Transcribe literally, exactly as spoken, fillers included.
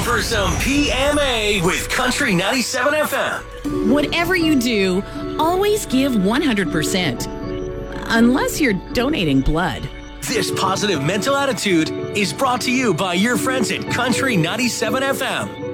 for some P M A with Country ninety-seven F M. Whatever you do, always give one hundred percent. Unless you're donating blood. This positive mental attitude is brought to you by your friends at Country ninety-seven F M.